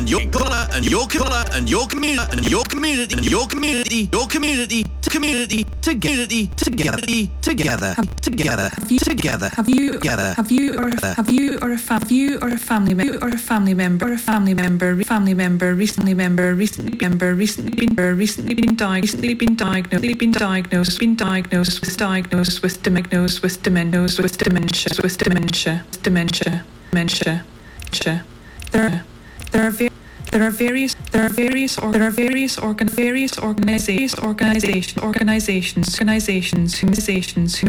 and your color and your color and your community and your community and your community to community together together. Have you or a family member recently been diagnosed with dementia. There are various organizations